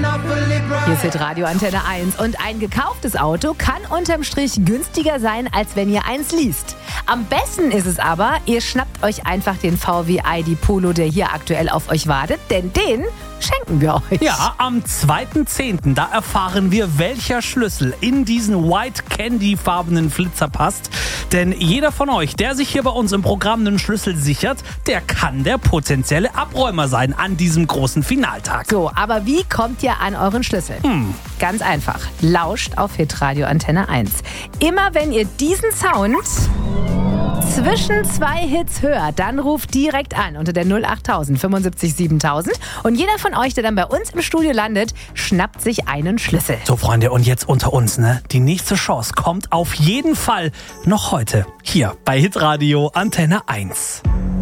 Hier ist Hitradio Antenne 1 und ein gekauftes Auto kann unterm Strich günstiger sein, als wenn ihr eins least. Am besten ist es aber, ihr schnappt euch einfach den VW ID Polo, der hier aktuell auf euch wartet, denn den schenken wir euch. Ja, am 2.10. da erfahren wir, welcher Schlüssel in diesen White Candy-farbenen Flitzer passt. Denn jeder von euch, der sich hier bei uns im Programm einen Schlüssel sichert, der kann der potenzielle Abräumer sein an diesem großen Finaltag. So, aber wie kommt ihr an euren Schlüssel? Ganz einfach. Lauscht auf Hitradio Antenne 1. Immer wenn ihr diesen Sound zwischen zwei Hits hört, dann ruft direkt an unter der 08000 75 7000 und jeder von euch, der dann bei uns im Studio landet, schnappt sich einen Schlüssel. So, Freunde, und jetzt unter uns, ne? Die nächste Chance kommt auf jeden Fall noch heute hier bei Hitradio Antenne 1.